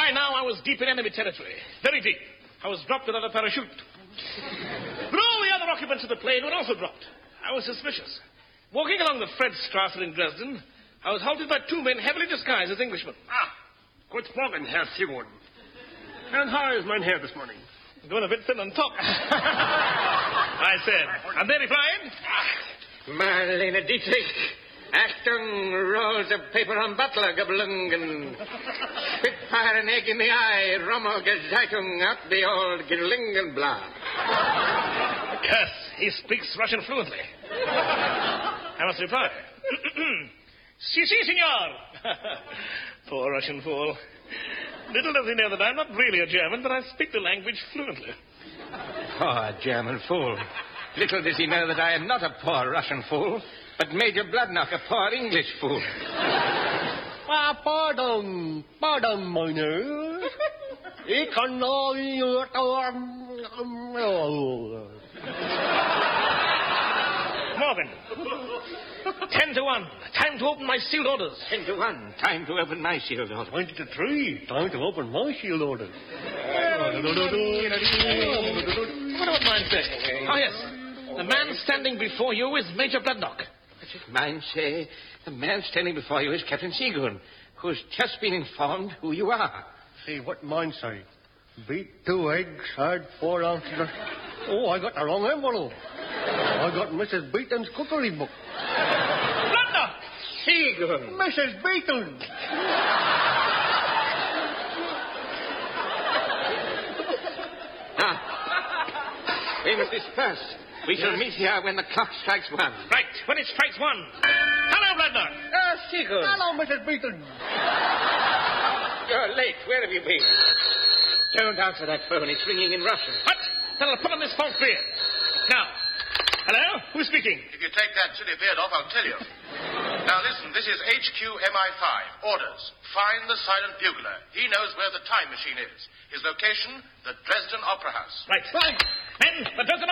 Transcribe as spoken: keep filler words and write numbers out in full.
By now, I was deep in enemy territory. Very deep. I was dropped without a parachute. But all the other occupants of the plane were also dropped. I was suspicious. Walking along the Fredstrasse in Dresden, I was halted by two men heavily disguised as Englishmen. Ah, good morning, Herr Simon. And how is mein Herr this morning? Going a bit thin on top. I said. And they replied, Marlene Dietrich, Achtung, rolls of paper on Butler, Gablungen. Spitfire an egg in the eye, Rommel Gezeitung, out the old Gerlingenblad. Curse, he speaks Russian fluently. I must reply. Si, si, senor. Poor Russian fool. Little does he know that I'm not really a German, but I speak the language fluently. Poor German fool. Little does he know that I am not a poor Russian fool, but Major Bloodknock, a poor English fool. Ah, pardon, pardon, meine. Ich kann nur... Morgan. Ten to one. Time to open my sealed orders. Ten to one. Time to open my sealed orders. Twenty to three. Time to open my sealed orders. What about mine say? Oh, yes. The man standing before you is Major Bloodknock. Mine say the man standing before you is Captain Seagoon, who's just been informed who you are. See, what mine say? Beat two eggs, add four ounces of... Oh, I got the wrong envelope. I got Missus Beaton's cookery book. Bloodknock! Seagoon! Missus Beaton! Ah. We must disperse. We shall meet here when the clock strikes one. Right, when it strikes one. Hello, Bloodknock. Ah, Seagoon. Hello, Missus Beaton. You're late. Where have you been? Don't answer that phone. It's ringing in Russian. What? Then I'll put on this false beard. Now. Hello? Who's speaking? If you take that silly beard off, I'll tell you. Now, listen, this is H Q M I five. Orders. Find the silent bugler. He knows where the time machine is. His location, the Dresden Opera House. Right. Right. Men, the Dresden